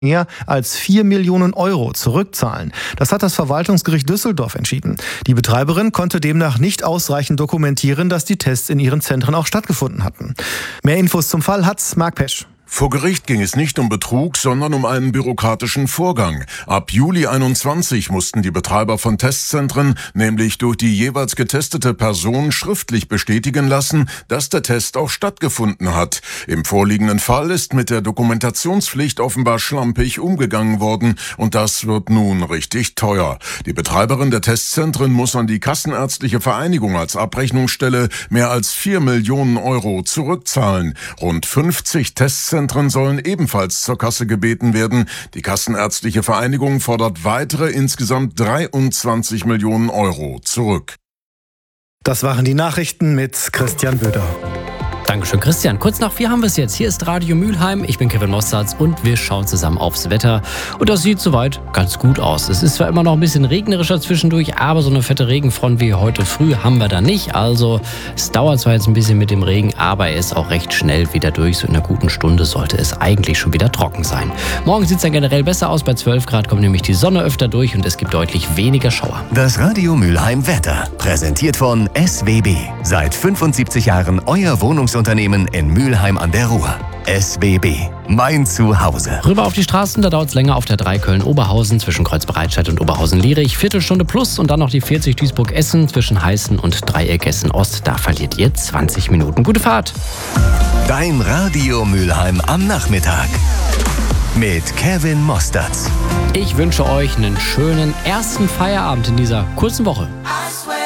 mehr als 4 Millionen Euro zurückzahlen. Das hat das Verwaltungsgericht Düsseldorf entschieden. Die Betreiberin konnte demnach nicht ausreichend dokumentieren, dass die Tests in ihren Zentren auch stattgefunden hatten. Mehr Infos zum Fall hat Marc Pesch. Vor Gericht ging es nicht um Betrug, sondern um einen bürokratischen Vorgang. Ab Juli 21 mussten die Betreiber von Testzentren nämlich durch die jeweils getestete Person schriftlich bestätigen lassen, dass der Test auch stattgefunden hat. Im vorliegenden Fall ist mit der Dokumentationspflicht offenbar schlampig umgegangen worden und das wird nun richtig teuer. Die Betreiberin der Testzentren muss an die Kassenärztliche Vereinigung als Abrechnungsstelle mehr als 4 Millionen Euro zurückzahlen. Rund 50 Testzentren sollen ebenfalls zur Kasse gebeten werden. Die Kassenärztliche Vereinigung fordert weitere insgesamt 23 Millionen Euro zurück. Das waren die Nachrichten mit Christian Böder. Dankeschön, Christian. Kurz nach 4 haben wir es jetzt. Hier ist Radio Mülheim. Ich bin Kevin Mostards und wir schauen zusammen aufs Wetter. Und das sieht soweit ganz gut aus. Es ist zwar immer noch ein bisschen regnerischer zwischendurch, aber so eine fette Regenfront wie heute früh haben wir da nicht. Also es dauert zwar jetzt ein bisschen mit dem Regen, aber er ist auch recht schnell wieder durch. So in einer guten Stunde sollte es eigentlich schon wieder trocken sein. Morgen sieht es dann generell besser aus. Bei 12 Grad kommt nämlich die Sonne öfter durch und es gibt deutlich weniger Schauer. Das Radio Mülheim Wetter, präsentiert von SWB. Seit 75 Jahren euer Wohnungsunternehmen in Mülheim an der Ruhr. SWB, mein Zuhause. Rüber auf die Straßen, da dauert es länger auf der 3 Köln-Oberhausen zwischen Kreuzbereitstadt und Oberhausen-Lierich. Viertelstunde plus und dann noch die 40 Duisburg-Essen zwischen Heißen und Dreieck Essen-Ost. Da verliert ihr 20 Minuten. Gute Fahrt. Dein Radio Mülheim am Nachmittag. Mit Kevin Mostards. Ich wünsche euch einen schönen ersten Feierabend in dieser kurzen Woche. I swear